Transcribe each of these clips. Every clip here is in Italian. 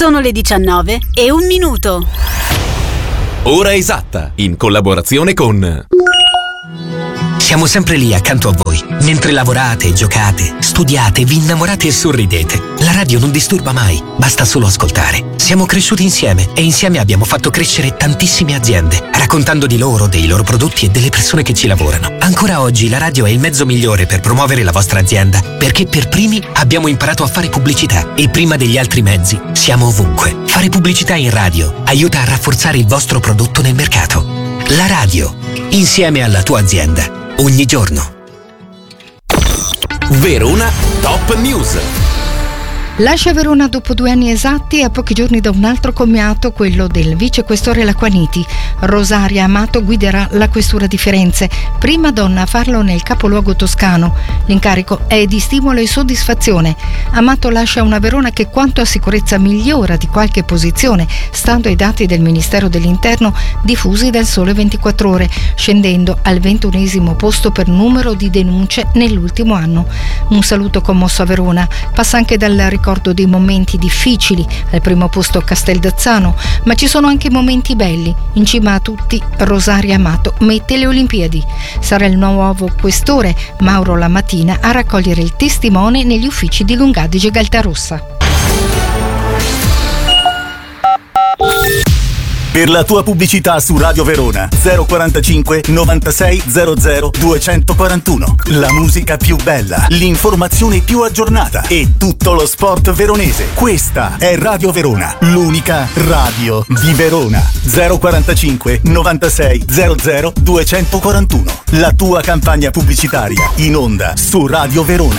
Sono le 19:01. Ora esatta, in collaborazione con... Siamo sempre lì accanto a voi, mentre lavorate, giocate, studiate, vi innamorate e sorridete. La radio non disturba mai, basta solo ascoltare. Siamo cresciuti insieme e insieme abbiamo fatto crescere tantissime aziende, raccontando di loro, dei loro prodotti e delle persone che ci lavorano. Ancora oggi la radio è il mezzo migliore per promuovere la vostra azienda, perché per primi abbiamo imparato a fare pubblicità e prima degli altri mezzi siamo ovunque. Fare pubblicità in radio aiuta a rafforzare il vostro prodotto nel mercato. La radio, insieme alla tua azienda. Ogni giorno. Verona Top News. Lascia Verona dopo 2 anni esatti, a pochi giorni da un altro commiato, quello del vicequestore Lacquaniti. Rosaria Amato guiderà la questura di Firenze, prima donna a farlo nel capoluogo toscano. L'incarico è di stimolo e soddisfazione. Amato lascia una Verona che quanto a sicurezza migliora di qualche posizione, stando ai dati del Ministero dell'Interno diffusi dal Sole 24 Ore, scendendo al 21° posto per numero di denunce nell'ultimo anno. Un saluto commosso a Verona. Passa anche dal ricordo dei momenti difficili, al primo posto Casteldazzano, ma ci sono anche momenti belli. In cima a tutti Rosaria Amato mette le Olimpiadi. Sarà il nuovo questore Mauro Lamattina a raccogliere il testimone negli uffici di Lungadige Galtarossa. Per la tua pubblicità su Radio Verona 045 96 00 241. La musica più bella, l'informazione più aggiornata e tutto lo sport veronese. Questa è Radio Verona, l'unica radio di Verona. 045 96 00 241. La tua campagna pubblicitaria in onda su Radio Verona.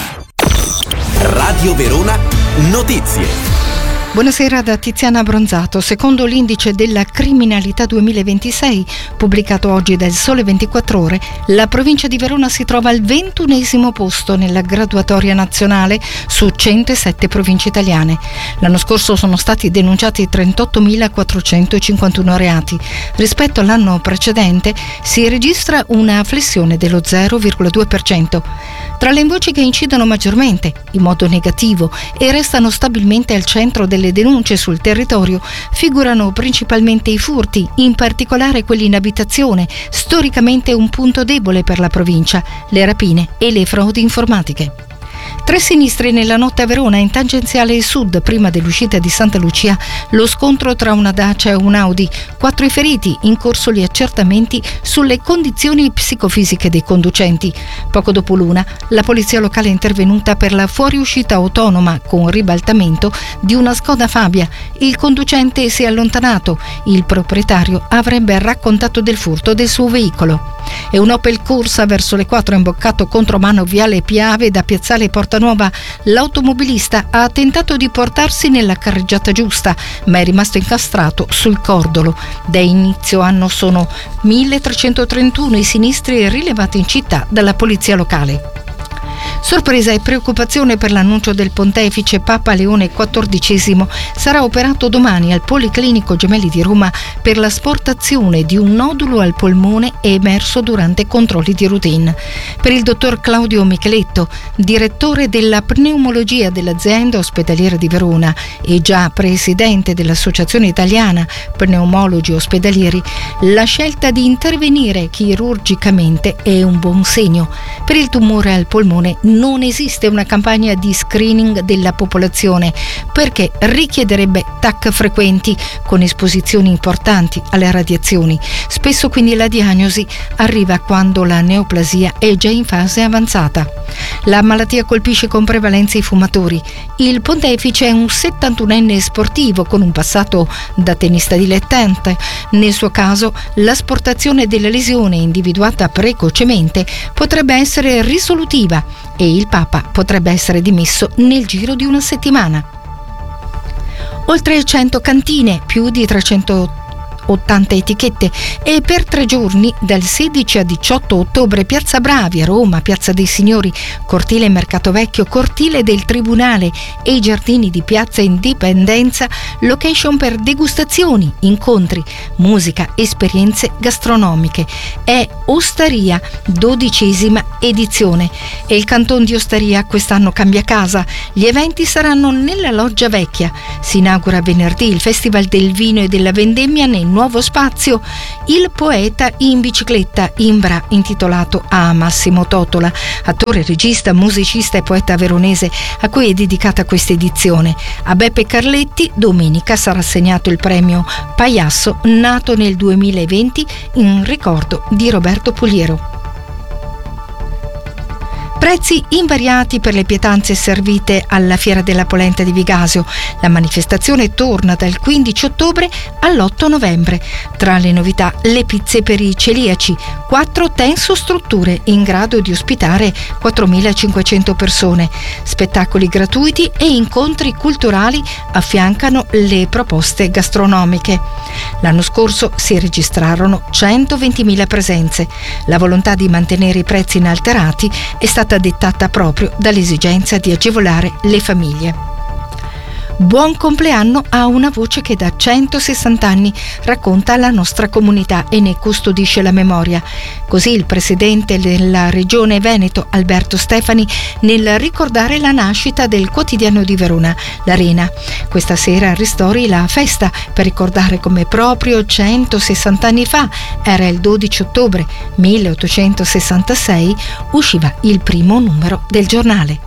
Radio Verona Notizie. Buonasera da Tiziana Abronzato. Secondo l'indice della criminalità 2026, pubblicato oggi dal Sole 24 Ore, la provincia di Verona si trova al 21° posto nella graduatoria nazionale su 107 province italiane. L'anno scorso sono stati denunciati 38.451 reati. Rispetto all'anno precedente si registra una flessione dello 0,2%. Tra le voci che incidono maggiormente, in modo negativo, e restano stabilmente al centro delle denunce sul territorio, figurano principalmente i furti, in particolare quelli in abitazione, storicamente un punto debole per la provincia, le rapine e le frodi informatiche. 3 sinistri nella notte a Verona, in tangenziale sud, prima dell'uscita di Santa Lucia, lo scontro tra una Dacia e un Audi. 4 i feriti, in corso gli accertamenti sulle condizioni psicofisiche dei conducenti. Poco dopo l'1, la polizia locale è intervenuta per la fuoriuscita autonoma con ribaltamento di una Skoda Fabia. Il conducente si è allontanato. Il proprietario avrebbe raccontato del furto del suo veicolo. E un Opel Corsa verso le 4 imboccato contromano viale Piave da Piazzale Portanuova. L'automobilista ha tentato di portarsi nella carreggiata giusta, ma è rimasto incastrato sul cordolo. Da inizio anno sono 1331 i sinistri rilevati in città dalla polizia locale. Sorpresa e preoccupazione per l'annuncio del pontefice Papa Leone XIV. Sarà operato domani al Policlinico Gemelli di Roma per l'asportazione di un nodulo al polmone emerso durante controlli di routine. Per il dottor Claudio Micheletto, direttore della pneumologia dell'azienda ospedaliera di Verona e già presidente dell'Associazione Italiana Pneumologi Ospedalieri, la scelta di intervenire chirurgicamente è un buon segno. Per il tumore al polmone non esiste una campagna di screening della popolazione perché richiederebbe TAC frequenti con esposizioni importanti alle radiazioni. Spesso quindi la diagnosi arriva quando la neoplasia è già in fase avanzata. La malattia colpisce con prevalenza i fumatori. Il pontefice è un 71enne sportivo con un passato da tennista dilettante. Nel suo caso l'asportazione della lesione individuata precocemente potrebbe essere risolutiva e il Papa potrebbe essere dimesso nel giro di una settimana. Oltre 100 cantine, più di 300 80 etichette e per 3 giorni, dal 16 a 18 ottobre, Piazza Bravi a Roma, Piazza dei Signori, Cortile Mercato Vecchio, Cortile del Tribunale e i giardini di Piazza Indipendenza, location per degustazioni, incontri, musica, esperienze gastronomiche. È Osteria, 12ª edizione, e il Canton di Osteria quest'anno cambia casa. Gli eventi saranno nella Loggia Vecchia. Si inaugura venerdì il Festival del Vino e della Vendemmia nel nuovo spazio Il Poeta in Bicicletta Imbra, intitolato a Massimo Totola, attore, regista, musicista e poeta veronese a cui è dedicata questa edizione. A Beppe Carletti domenica sarà assegnato il premio Paiasso, nato nel 2020 in ricordo di Roberto Puliero. Prezzi invariati per le pietanze servite alla Fiera della Polenta di Vigasio. La manifestazione torna dal 15 ottobre all'8 novembre. Tra le novità, le pizze per i celiaci, 4 tensostrutture in grado di ospitare 4.500 persone. Spettacoli gratuiti e incontri culturali affiancano le proposte gastronomiche. L'anno scorso si registrarono 120.000 presenze. La volontà di mantenere i prezzi inalterati è stata dettata proprio dall'esigenza di agevolare le famiglie. Buon compleanno a una voce che da 160 anni racconta la nostra comunità e ne custodisce la memoria. Così il presidente della Regione Veneto, Alberto Stefani, nel ricordare la nascita del quotidiano di Verona, l'Arena. Questa sera a Ristori la festa per ricordare come proprio 160 anni fa, era il 12 ottobre 1866, usciva il primo numero del giornale.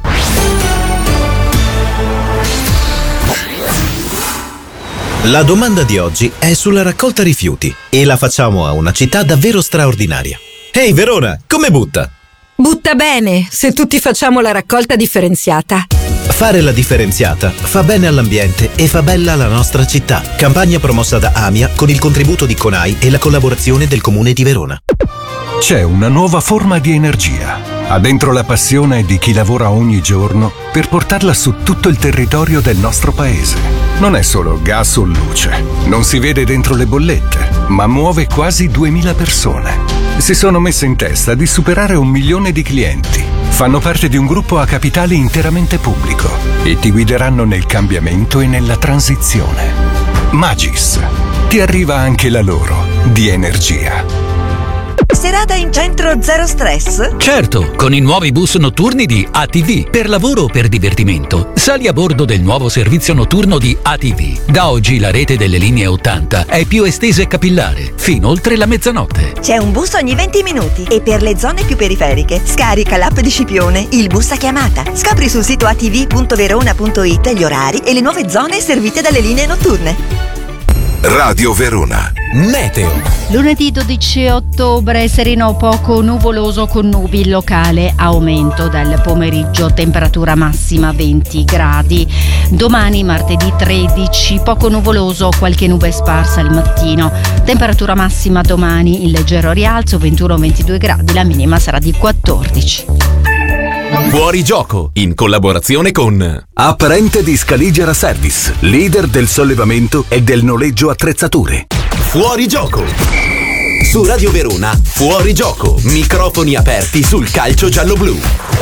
La domanda di oggi è sulla raccolta rifiuti e la facciamo a una città davvero straordinaria. Ehi Verona, come butta? Butta bene, se tutti facciamo la raccolta differenziata. Fare la differenziata fa bene all'ambiente e fa bella la nostra città. Campagna promossa da AMIA con il contributo di CONAI e la collaborazione del Comune di Verona. C'è una nuova forma di energia. Ha dentro la passione di chi lavora ogni giorno per portarla su tutto il territorio del nostro paese. Non è solo gas o luce, non si vede dentro le bollette, ma muove quasi 2000 persone. Si sono messe in testa di superare 1 milione di clienti. Fanno parte di un gruppo a capitale interamente pubblico e ti guideranno nel cambiamento e nella transizione. Magis. Ti arriva anche la loro di energia. Serata in centro zero stress? Certo, con i nuovi bus notturni di ATV, per lavoro o per divertimento. Sali a bordo del nuovo servizio notturno di ATV. Da oggi la rete delle linee 80 è più estesa e capillare, fino oltre la mezzanotte. C'è un bus ogni 20 minuti e per le zone più periferiche scarica l'app di Scipione, il bus a chiamata. Scopri sul sito atv.verona.it gli orari e le nuove zone servite dalle linee notturne. Radio Verona. Meteo. Lunedì 12 ottobre, sereno poco nuvoloso con nubi locale, aumento dal pomeriggio, temperatura massima 20 gradi. Domani martedì 13, poco nuvoloso, qualche nube sparsa al mattino. Temperatura massima domani in leggero rialzo, 21-22 gradi, la minima sarà di 14. Fuori gioco, in collaborazione con Apparente di Scaligera Service, leader del sollevamento e del noleggio attrezzature. Fuori gioco. Su Radio Verona, Fuori gioco, microfoni aperti sul calcio giallo-blu.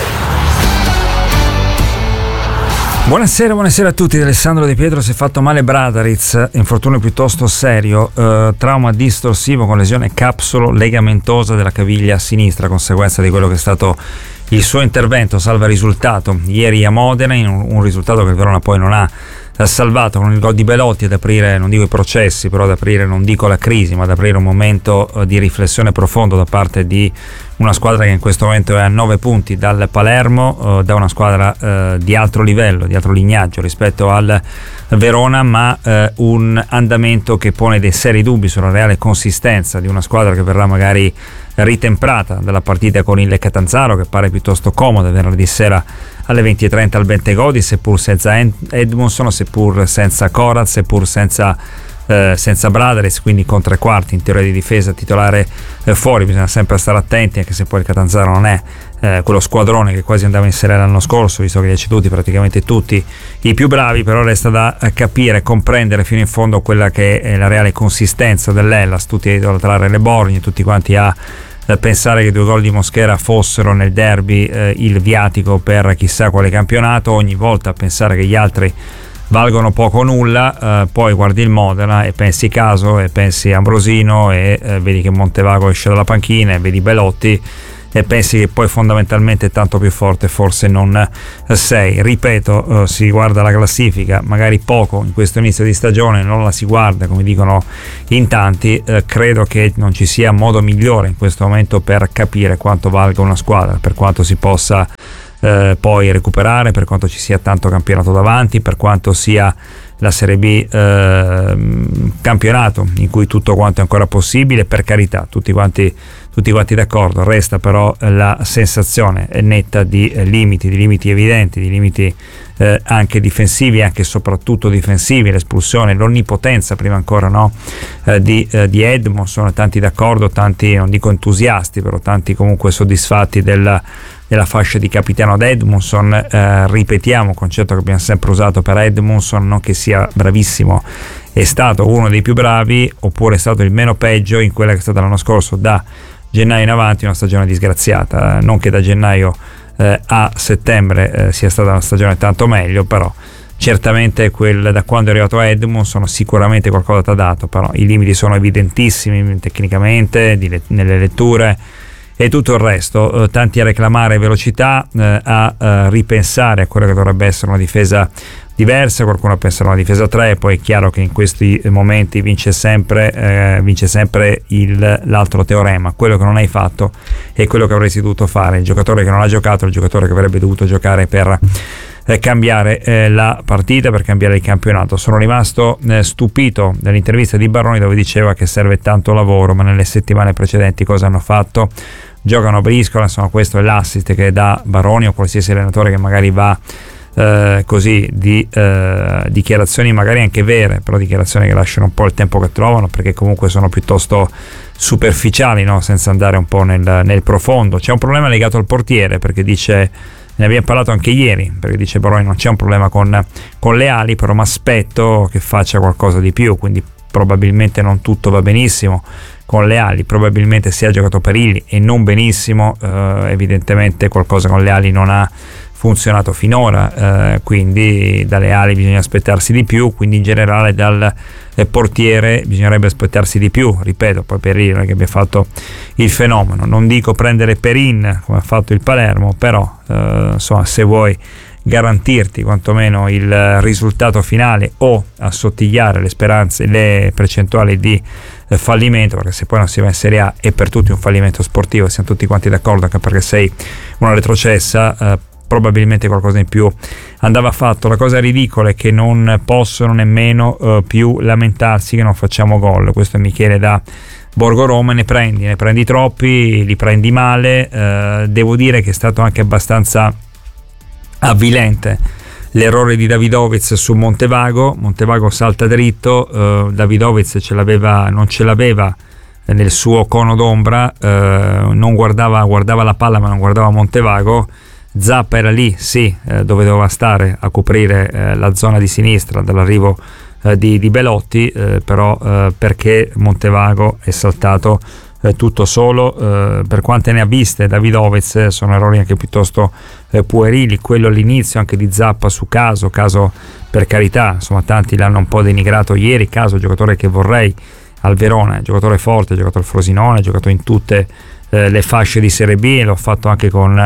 Buonasera a tutti. Alessandro Di Pietro si è fatto male Bradariz, infortunio piuttosto serio, trauma distorsivo con lesione capsulo-legamentosa della caviglia sinistra, conseguenza di quello che è stato il suo intervento salva risultato ieri a Modena, in un risultato che il Verona poi non ha salvato, con il gol di Belotti ad aprire, non dico i processi, però ad aprire, non dico la crisi, ma ad aprire un momento di riflessione profondo da parte di una squadra che in questo momento è a 9 punti dal Palermo, da una squadra di altro livello, di altro lignaggio rispetto al Verona, ma un andamento che pone dei seri dubbi sulla reale consistenza di una squadra che verrà magari ritemprata dalla partita con il Catanzaro, che pare piuttosto comoda venerdì sera alle 20:30 al Bentegodi, seppur senza Edmondson, seppur senza Korat, seppur senza senza Bradarez, quindi con tre quarti in teoria di difesa, titolare fuori. Bisogna sempre stare attenti, anche se poi il Catanzaro non è quello squadrone che quasi andava in Serie l'anno scorso, visto che li ha ceduti praticamente tutti i più bravi. Però resta da capire, comprendere fino in fondo quella che è la reale consistenza dell'Hellas, tutti a idolatrare le Borgne, tutti quanti a pensare che 2 gol di Mosquera fossero nel derby il viatico per chissà quale campionato, ogni volta a pensare che gli altri valgono poco o nulla, poi guardi il Modena e pensi Caso e pensi Ambrosino e vedi che Montevago esce dalla panchina e vedi Belotti e pensi che poi fondamentalmente tanto più forte forse non sei. Ripeto, si guarda la classifica magari poco in questo inizio di stagione, non la si guarda come dicono in tanti, credo che non ci sia modo migliore in questo momento per capire quanto valga una squadra, per quanto si possa poi recuperare, per quanto ci sia tanto campionato davanti, per quanto sia la Serie B campionato in cui tutto quanto è ancora possibile, per carità, tutti quanti d'accordo. Resta però la sensazione netta di limiti evidenti, di limiti anche difensivi, anche e soprattutto difensivi, l'espulsione, l'onnipotenza prima ancora di Edmondson. Tanti d'accordo, tanti non dico entusiasti, però tanti comunque soddisfatti della fascia di capitano Edmondson. Ripetiamo un concetto che abbiamo sempre usato per Edmondson, non che sia bravissimo, è stato uno dei più bravi, oppure è stato il meno peggio in quella che è stata l'anno scorso, da gennaio in avanti una stagione disgraziata. Non che da gennaio a settembre sia stata una stagione tanto meglio, però certamente da quando è arrivato Edmondson sicuramente qualcosa ti ha dato, però i limiti sono evidentissimi tecnicamente, nelle letture e tutto il resto. Tanti a reclamare velocità, a ripensare a quello che dovrebbe essere una difesa diversa, qualcuno a pensare a una difesa 3, poi è chiaro che in questi momenti vince sempre l'altro teorema: quello che non hai fatto è quello che avresti dovuto fare. Il giocatore che non ha giocato è il giocatore che avrebbe dovuto giocare per cambiare la partita, per cambiare il campionato. Sono rimasto stupito dall'intervista di Baroni, dove diceva che serve tanto lavoro, ma nelle settimane precedenti cosa hanno fatto? Giocano a briscola, insomma questo è l'assist che dà Baroni o qualsiasi allenatore che magari va così di dichiarazioni magari anche vere, però dichiarazioni che lasciano un po' il tempo che trovano, perché comunque sono piuttosto superficiali, no? Senza andare un po' nel profondo. C'è un problema legato al portiere, perché dice, ne abbiamo parlato anche ieri, perché dice Baroni non c'è un problema con le ali, però mi aspetto che faccia qualcosa di più, quindi probabilmente non tutto va benissimo con le ali, probabilmente si è giocato Perilli e non benissimo, evidentemente qualcosa con le ali non ha funzionato finora, quindi dalle ali bisogna aspettarsi di più, quindi in generale dal portiere bisognerebbe aspettarsi di più. Ripeto, poi Perin non è che abbia fatto il fenomeno, non dico prendere Perin come ha fatto il Palermo, però insomma, se vuoi garantirti quantomeno il risultato finale o assottigliare le speranze, le percentuali di fallimento, perché se poi non si va in Serie A è per tutti un fallimento sportivo, siamo tutti quanti d'accordo, anche perché sei una retrocessa, probabilmente qualcosa in più andava fatto. La cosa ridicola è che non possono nemmeno più lamentarsi che non facciamo gol. Questo è Michele da Borgo Roma. Ne prendi troppi, li prendi male. Devo dire che è stato anche abbastanza avvilente l'errore di Davidovic su Montevago salta dritto, Davidovic non ce l'aveva nel suo cono d'ombra, non guardava la palla ma non guardava Montevago. Zappa era lì, sì, dove doveva stare a coprire la zona di sinistra dall'arrivo di Belotti, però perché Montevago è saltato tutto solo. Per quante ne ha viste Davidovic, sono errori anche piuttosto puerili. Quello all'inizio anche di Zappa su Caso, per carità, insomma tanti l'hanno un po' denigrato ieri. Caso, giocatore che vorrei al Verona, giocatore forte, giocato al Frosinone, giocato in tutte le fasce di Serie B e l'ho fatto anche con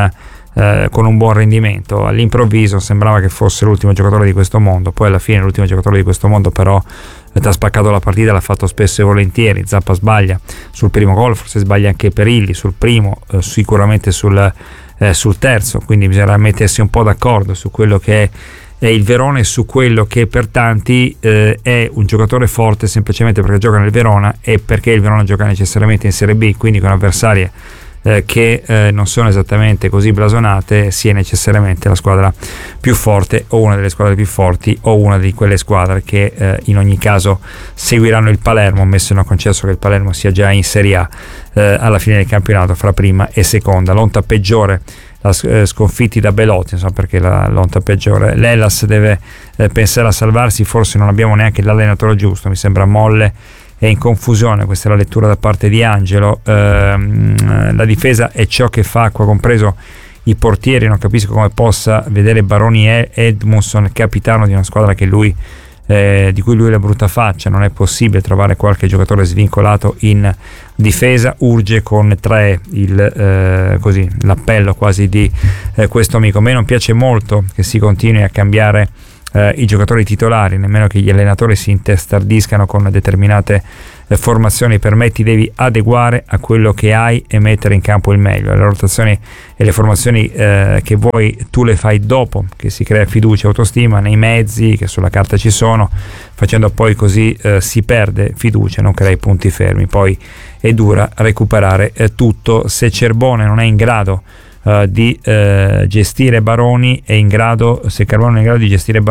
un buon rendimento. All'improvviso sembrava che fosse l'ultimo giocatore di questo mondo, poi alla fine l'ultimo giocatore di questo mondo però ti ha spaccato la partita, l'ha fatto spesso e volentieri. Zappa sbaglia sul primo gol, forse sbaglia anche Perilli sul primo, sicuramente sul terzo, quindi bisogna mettersi un po' d'accordo su quello che è il Verona e su quello che per tanti è un giocatore forte semplicemente perché gioca nel Verona e perché il Verona gioca necessariamente in Serie B, quindi con avversarie che non sono esattamente così blasonate, sia necessariamente la squadra più forte o una delle squadre più forti o una di quelle squadre che in ogni caso seguiranno il Palermo, messo non concesso che il Palermo sia già in Serie A alla fine del campionato fra prima e seconda. L'onta peggiore, sconfitti da Belotti, insomma, perché l'onta peggiore, l'Hellas deve pensare a salvarsi, forse non abbiamo neanche l'allenatore giusto, mi sembra molle e in confusione, questa è la lettura da parte di Angelo. La difesa è ciò che fa, qua compreso i portieri, non capisco come possa vedere Baroni e Edmundson capitano di una squadra che lui di cui lui è la brutta faccia. Non è possibile trovare qualche giocatore svincolato in difesa. Urge con 3 l'appello quasi di questo amico. A me non piace molto che si continui a cambiare i giocatori titolari, nemmeno che gli allenatori si intestardiscano con determinate formazioni. Per me ti devi adeguare a quello che hai e mettere in campo il meglio. Le rotazioni e le formazioni che vuoi tu le fai dopo che si crea fiducia e autostima nei mezzi che sulla carta ci sono, facendo poi così si perde fiducia, non crei punti fermi, poi è dura recuperare tutto. Se Cerbone non è in grado di gestire Baroni, è in grado, se Cerbone non è in grado di gestire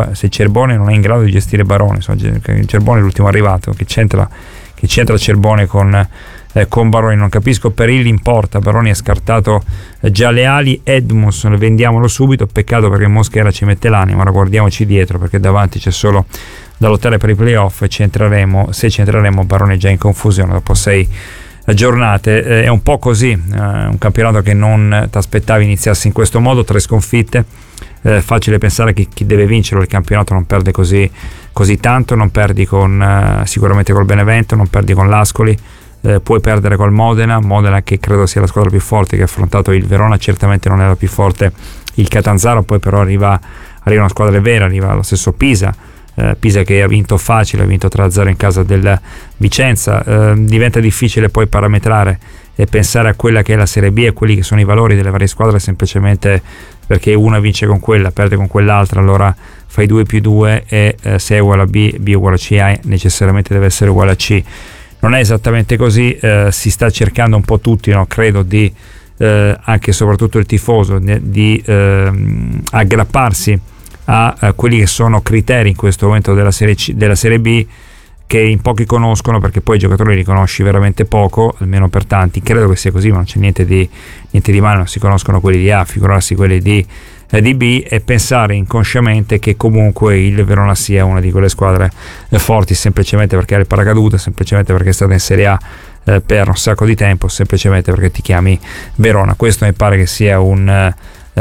Baroni, Cerbone è l'ultimo arrivato, che c'entra Cerbone con Baroni, non capisco. Perilli in porta, Baroni ha scartato già le ali, Edmundson vendiamolo subito, peccato perché Mosquera ci mette l'anima. Ora guardiamoci dietro, perché davanti c'è solo da lottare per i playoff e se ci entreremo Baroni è già in confusione dopo 6 giornate. È un po' così, un campionato che non ti aspettavi iniziasse in questo modo, 3 sconfitte, facile pensare che chi deve vincere il campionato non perde così tanto, non perdi sicuramente col Benevento, non perdi con l'Ascoli, puoi perdere col Modena che credo sia la squadra più forte che ha affrontato il Verona, certamente non è la più forte il Catanzaro, poi però arriva una squadra vera, arriva lo stesso Pisa che ha vinto facile, ha vinto 3-0 in casa del Vicenza. Diventa difficile poi parametrare e pensare a quella che è la Serie B e quelli che sono i valori delle varie squadre semplicemente perché una vince con quella, perde con quell'altra, allora fai 2 più 2 e se è uguale a B, B uguale a C, A necessariamente deve essere uguale a C. Non è esattamente così, si sta cercando un po' tutti, no? Credo di anche e soprattutto il tifoso di aggrapparsi a quelli che sono criteri in questo momento della Serie B, che in pochi conoscono, perché poi i giocatori li conosci veramente poco, almeno per tanti. Credo che sia così, ma non c'è niente di male, non si conoscono quelli di A, figurarsi quelli di B, e pensare inconsciamente che comunque il Verona sia una di quelle squadre forti semplicemente perché ha il paracadute, semplicemente perché è stata in Serie A per un sacco di tempo, semplicemente perché ti chiami Verona. Questo mi pare che sia una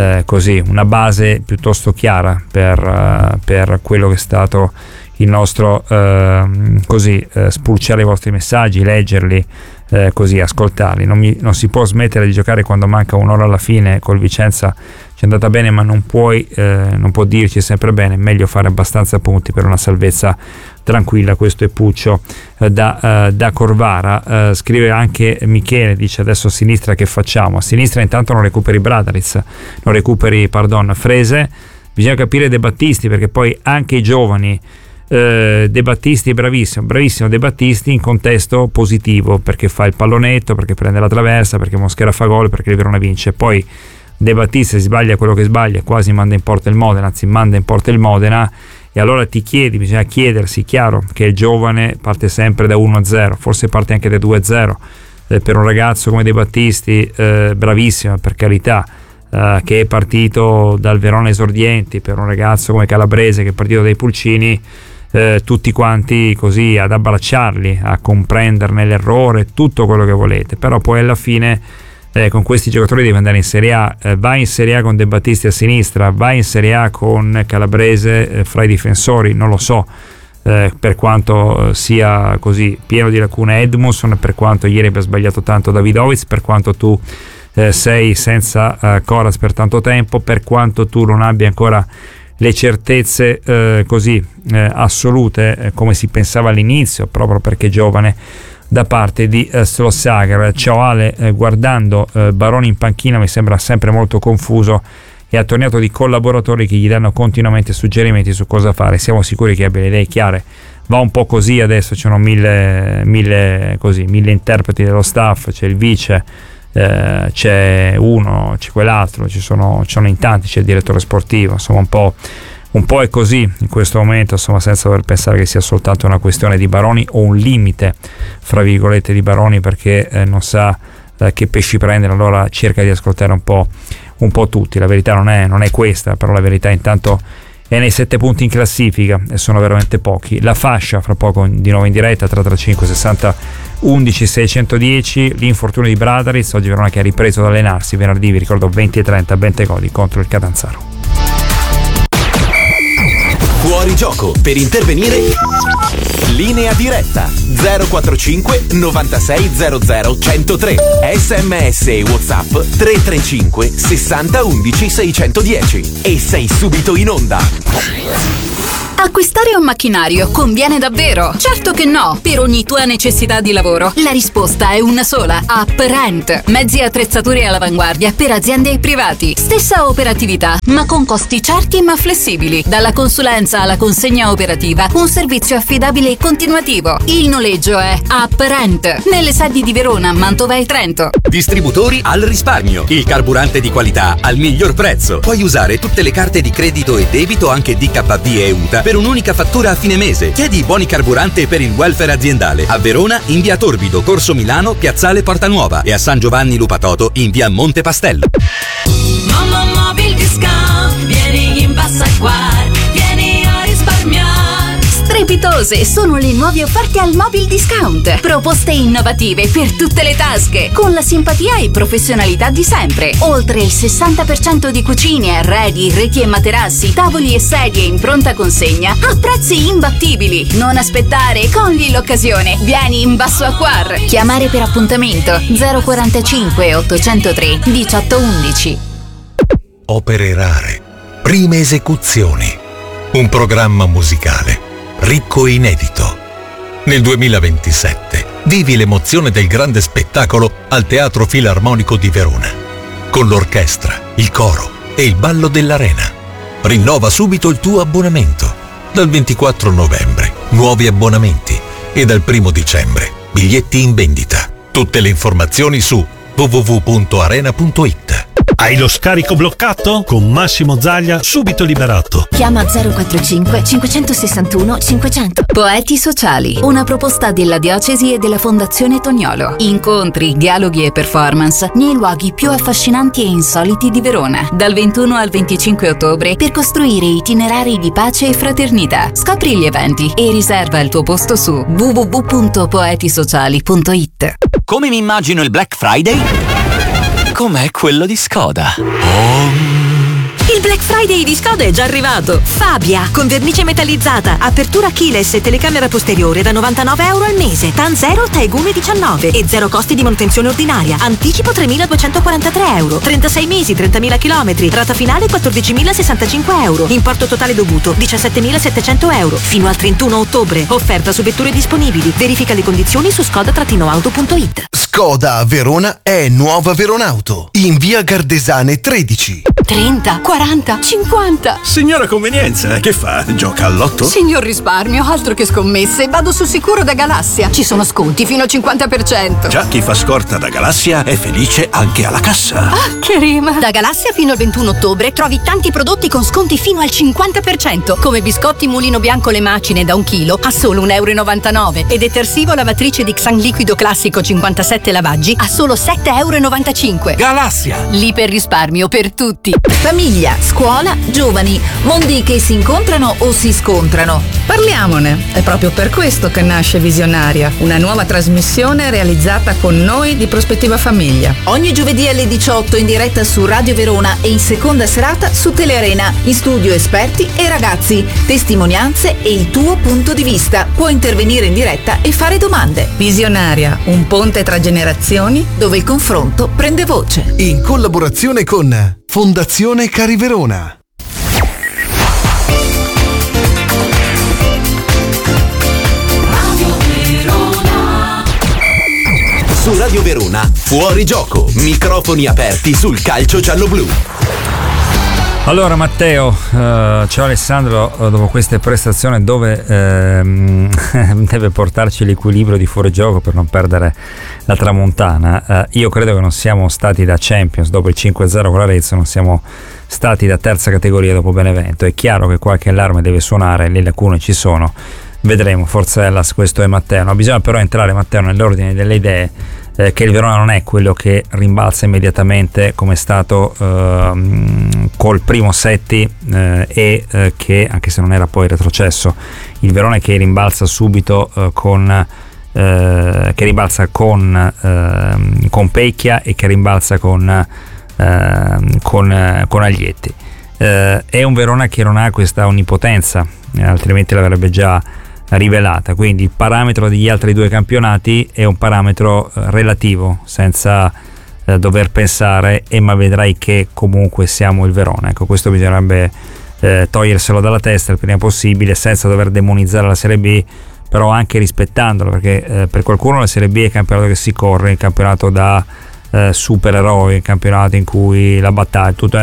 base piuttosto chiara per quello che è stato il nostro spulciare i vostri messaggi, leggerli, ascoltarli. Non si può smettere di giocare quando manca un'ora alla fine. Col Vicenza ci è andata bene, ma non può dirci sempre bene, è meglio fare abbastanza punti per una salvezza tranquilla. Questo è Puccio da Corvara. Scrive anche Michele, dice: adesso a sinistra che facciamo? A sinistra intanto non recuperi Frese, bisogna capire De Battisti, perché poi anche i giovani De Battisti è bravissimo De Battisti in contesto positivo, perché fa il pallonetto, perché prende la traversa, perché Mosquera fa gol, perché il Verona vince. Poi De Battisti, se sbaglia quello che sbaglia, quasi manda in porta il Modena, e allora bisogna chiedersi, chiaro che il giovane parte sempre da 1-0, forse parte anche da 2-0, per un ragazzo come De Battisti, bravissimo per carità, che è partito dal Verona esordienti, per un ragazzo come Calabrese che è partito dai Pulcini, tutti quanti così ad abbracciarli, a comprenderne l'errore, tutto quello che volete, però poi alla fine con questi giocatori devi andare in Serie A. Vai in Serie A con De Battisti a sinistra, vai in Serie A con Calabrese fra i difensori, non lo so, per quanto sia così pieno di lacune Edmundson, per quanto ieri abbia sbagliato tanto Davidovic, per quanto tu sei senza Coras per tanto tempo, per quanto tu non abbia ancora le certezze assolute come si pensava all'inizio, proprio perché è giovane, da parte di Slossager. Ciao Ale, guardando Baroni in panchina mi sembra sempre molto confuso e attorniato di collaboratori che gli danno continuamente suggerimenti su cosa fare. Siamo sicuri che abbia le idee chiare? Va un po' così adesso, c'erano mille interpreti dello staff, c'è il vice, c'è uno, c'è quell'altro, ci sono in tanti, c'è il direttore sportivo, insomma un po' è così in questo momento, insomma, senza dover pensare che sia soltanto una questione di baroni o un limite fra virgolette di baroni, perché non sa che pesci prendere, allora cerca di ascoltare un po' tutti. La verità non è questa, però la verità intanto è nei 7 punti in classifica e sono veramente pochi. La fascia fra poco di nuovo in diretta 335 60 11 610. L'infortunio di Bradaritz, oggi Verona che ha ripreso ad allenarsi venerdì, vi ricordo 20:30 a Bentegodi contro il Catanzaro. Fuori gioco, per intervenire linea diretta 045 96 00 103, SMS e WhatsApp 335 60 11 610 e sei subito in onda. Acquistare un macchinario conviene davvero? Certo che no! Per ogni tua necessità di lavoro, la risposta è una sola: UpRent. Mezzi e attrezzature all'avanguardia per aziende e privati. Stessa operatività, ma con costi certi ma flessibili. Dalla consulenza alla consegna operativa, un servizio affidabile e continuativo. Il noleggio è UpRent. Nelle sedi di Verona, Mantova e Trento. Distributori al risparmio. Il carburante di qualità al miglior prezzo. Puoi usare tutte le carte di credito e debito, anche DKV e UTA, per un'unica fattura a fine mese. Chiedi i buoni carburante per il welfare aziendale. A Verona in via Torbido, Corso Milano, Piazzale Porta Nuova, e a San Giovanni Lupatoto in via Monte Pastello. Mamma Mobil Discount, vieni in Passaquar, vieni a risparmiare. Strepitose sono le nuove offerte al Mobil Discount. Proposte innovative per tutte le tasche, con la simpatia e professionalità di sempre. Oltre il 60% di cucine, arredi, reti e materassi, tavoli e sedie in pronta consegna a prezzi imbattibili. Non aspettare, cogli l'occasione. Vieni in Basso Acquar. Chiamare per appuntamento 045 803 1811. Opere rare, prime esecuzioni, un programma musicale ricco e inedito. Nel 2027 vivi l'emozione del grande spettacolo al Teatro Filarmonico di Verona, con l'orchestra, il coro e il ballo dell'Arena. Rinnova subito il tuo abbonamento. Dal 24 novembre nuovi abbonamenti e dal 1 dicembre biglietti in vendita. Tutte le informazioni su www.arena.it. Hai lo scarico bloccato? Con Massimo Zaglia subito liberato. Chiama 045 561 500. Poeti Sociali, una proposta della Diocesi e della Fondazione Toniolo. Incontri, dialoghi e performance nei luoghi più affascinanti e insoliti di Verona, dal 21 al 25 ottobre, per costruire itinerari di pace e fraternità. Scopri gli eventi e riserva il tuo posto su www.poetisociali.it. Come mi immagino il Black Friday? Com'è quello di Skoda. Il Black Friday di Skoda è già arrivato. Fabia, con vernice metallizzata, apertura keyless e telecamera posteriore da €99 al mese. TAN 0, Taegune 19 e 0 costi di manutenzione ordinaria. Anticipo €3.243. 36 mesi, 30.000 km. Rata finale €14.065. Importo totale dovuto €17.700. Fino al 31 ottobre. Offerta su vetture disponibili. Verifica le condizioni su skoda-auto.it. Skoda Verona è Nuova Veronauto, in via Gardesane 13. 30, 40, 50. Signora convenienza, che fa? Gioca al lotto? Signor risparmio, altro che scommesse. Vado sul sicuro da Galassia. Ci sono sconti fino al 50%. Già, chi fa scorta da Galassia è felice anche alla cassa. Ah, che rima! Da Galassia fino al 21 ottobre trovi tanti prodotti con sconti fino al 50%, come biscotti Mulino Bianco le macine da 1 chilo a solo €1,99 e detersivo lavatrice di Xan liquido classico 57 lavaggi a solo €7,95. Galassia! L'iperrisparmio per tutti. Famiglia, scuola, giovani, mondi che si incontrano o si scontrano. Parliamone, è proprio per questo che nasce Visionaria, una nuova trasmissione realizzata con noi di Prospettiva Famiglia. Ogni giovedì alle 18 in diretta su Radio Verona e in seconda serata su Telearena. In studio esperti e ragazzi, testimonianze e il tuo punto di vista. Puoi intervenire in diretta e fare domande. Visionaria, un ponte tra generazioni dove il confronto prende voce. In collaborazione con Fondazione Cari Verona. Su Radio Verona, fuori gioco, microfoni aperti sul calcio giallo-blu. Allora Matteo, ciao Alessandro, dopo queste prestazioni dove deve portarci l'equilibrio di fuorigioco per non perdere la tramontana, io credo che non siamo stati da Champions dopo il 5-0 con l'Arezzo, non siamo stati da terza categoria dopo Benevento. È chiaro che qualche allarme deve suonare, le lacune ci sono, vedremo, forza Hellas, questo è Matteo. No, bisogna però entrare, Matteo, nell'ordine delle idee, che il Verona non è quello che rimbalza immediatamente come è stato col primo Setti che anche se non era poi retrocesso, il Verona è che rimbalza subito con Pecchia e che rimbalza con Aglietti. È un Verona che non ha questa onnipotenza, altrimenti l'avrebbe già rivelata, quindi il parametro degli altri due campionati è un parametro relativo, senza dover pensare ma vedrai che comunque siamo il Verona. Ecco, questo bisognerebbe toglierselo dalla testa il prima possibile, senza dover demonizzare la Serie B, però anche rispettandolo, perché per qualcuno la Serie B è il campionato che si corre, il campionato da supereroi, il campionato in cui la battaglia tutto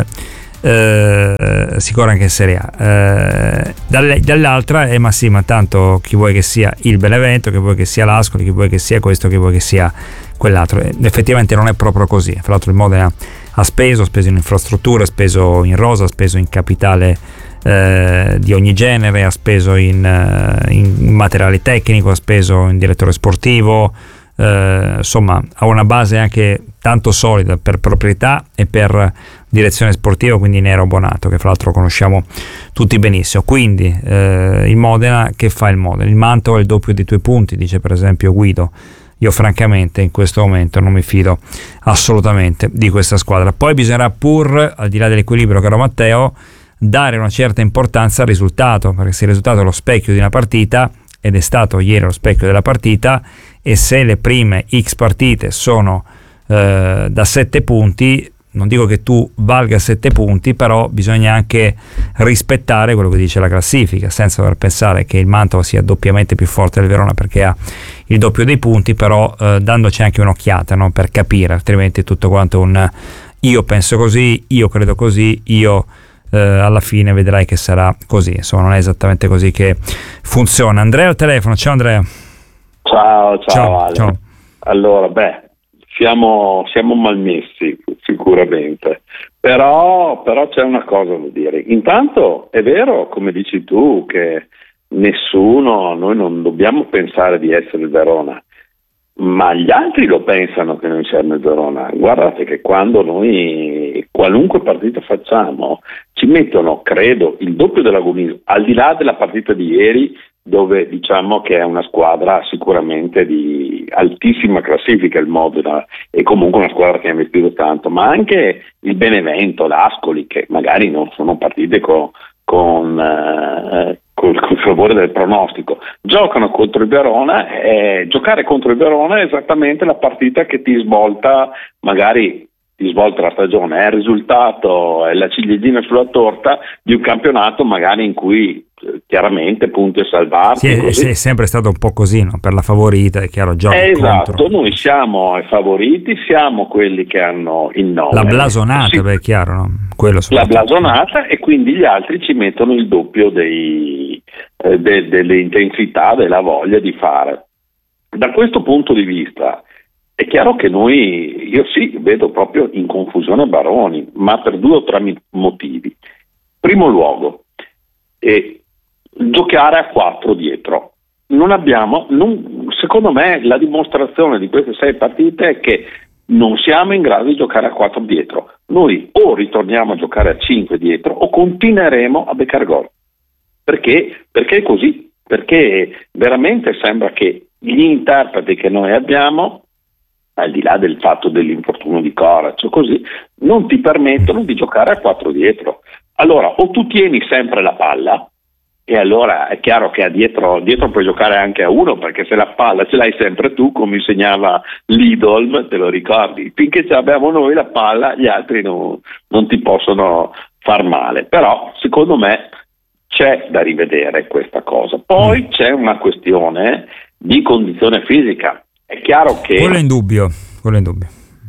si corre anche in Serie A. Dall'altra ma sì, ma tanto chi vuoi che sia il Benevento, chi vuoi che sia l'Ascoli, chi vuoi che sia questo, chi vuoi che sia quell'altro. Effettivamente non è proprio così. Tra l'altro il Modena ha speso in infrastrutture, ha speso in rosa, ha speso in capitale di ogni genere, ha speso in materiale tecnico, ha speso in direttore sportivo, insomma ha una base anche tanto solida per proprietà e per direzione sportiva, quindi Nero Bonato, che fra l'altro conosciamo tutti benissimo. Quindi il Modena, che fa il Modena? Il Mantova è il doppio dei tuoi punti, dice per esempio Guido. Io francamente in questo momento non mi fido assolutamente di questa squadra. Poi bisognerà pur, al di là dell'equilibrio, caro Matteo, dare una certa importanza al risultato, perché se il risultato è lo specchio di una partita, ed è stato ieri lo specchio della partita, e se le prime X partite sono da 7 punti, non dico che tu valga 7 punti, però bisogna anche rispettare quello che dice la classifica, senza dover pensare che il Mantova sia doppiamente più forte del Verona perché ha il doppio dei punti, però dandoci anche un'occhiata, no? Per capire, altrimenti tutto quanto un io penso così, io credo così, io alla fine vedrai che sarà così. Insomma, non è esattamente così che funziona. Andrea al telefono. Ciao Andrea. Ciao Ale. Ciao. Allora, siamo malmessi sicuramente, però c'è una cosa da dire. Intanto è vero, come dici tu, che noi non dobbiamo pensare di essere il Verona, ma gli altri lo pensano che noi siamo il Verona. Guardate che quando noi qualunque partita facciamo ci mettono, credo, il doppio dell'agonismo, al di là della partita di ieri, dove diciamo che è una squadra sicuramente di altissima classifica il Modena, e comunque una squadra che ha investito tanto, ma anche il Benevento, l'Ascoli, che magari non sono partite con il favore del pronostico, giocano contro il Verona, e giocare contro il Verona è esattamente la partita che ti svolta la stagione, è il risultato, è la ciliegina sulla torta di un campionato magari in cui chiaramente punti a salvarsi. Sì, è sempre stato un po' così, no? Per la favorita, è chiaro, gioca esatto, contro. Noi siamo i favoriti, siamo quelli che hanno il nome. La blasonata, sì. È chiaro, no? Quello la blasonata, e quindi gli altri ci mettono il doppio delle intensità, della voglia di fare. Da questo punto di vista è chiaro che io sì vedo proprio in confusione Baroni, ma per 2 o 3 motivi. Primo luogo, giocare a 4 dietro. Secondo me la dimostrazione di queste 6 partite è che non siamo in grado di giocare a 4 dietro. Noi o ritorniamo a giocare a 5 dietro o continueremo a beccare gol. Perché è così? Perché veramente sembra che gli interpreti che noi abbiamo, al di là del fatto dell'infortunio di Corac o così, non ti permettono di giocare a 4 dietro. Allora, o tu tieni sempre la palla, e allora è chiaro che dietro puoi giocare anche a 1, perché se la palla ce l'hai sempre tu, come insegnava Lidl, te lo ricordi? Finché ce l'abbiamo noi la palla, gli altri non ti possono far male. Però, secondo me, c'è da rivedere questa cosa. Poi c'è una questione di condizione fisica. È chiaro che quello è indubbio.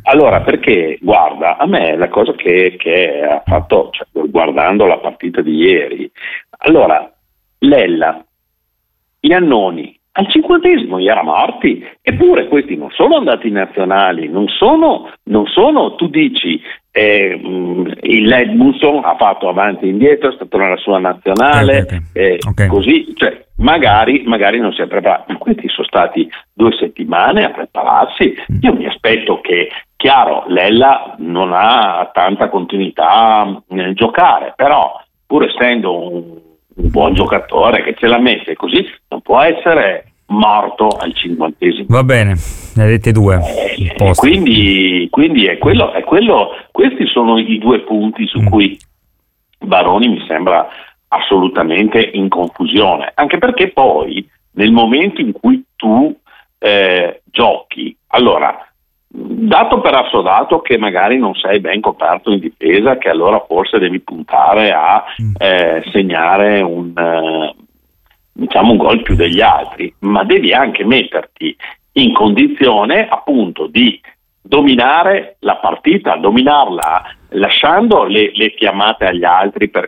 Allora, perché guarda, a me la cosa che ha fatto, cioè, guardando la partita di ieri, allora Lella, Iannoni al 50° era morti, eppure questi non sono andati in nazionali, non sono, tu dici il Edmundson ha fatto avanti e indietro, è stato nella sua nazionale, Okay. così, cioè magari non si è preparato, ma questi sono stati 2 settimane a prepararsi. Io mi aspetto che, chiaro, Lella non ha tanta continuità nel giocare, però pur essendo un buon giocatore che ce la mette così, non può essere morto al 50°. Va bene, ne hai dette 2. Quindi è quello, questi sono i 2 punti su cui Baroni mi sembra assolutamente in confusione, anche perché poi nel momento in cui tu giochi, allora, dato per assodato che magari non sei ben coperto in difesa, che allora forse devi puntare a segnare un gol più degli altri, ma devi anche metterti in condizione appunto di dominare la partita, dominarla lasciando le chiamate agli altri per